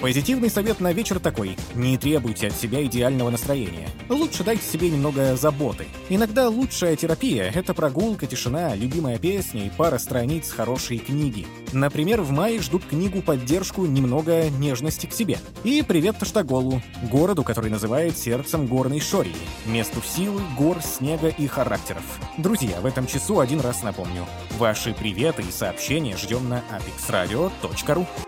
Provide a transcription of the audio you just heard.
Позитивный совет на вечер такой: не требуйте от себя идеального настроения. Лучше дайте себе немного заботы. Иногда лучшая терапия — это прогулка, тишина, любимая песня и пара страниц хорошей книги. Например, в мае ждут книгу «Поддержку. Немного нежности к себе». И привет Таштаголу, городу, который называют сердцем горной Шории, месту силы, гор, снега и характеров. Друзья, в этом часу один раз напомню: ваши приветы и сообщения ждем на apexradio.ru.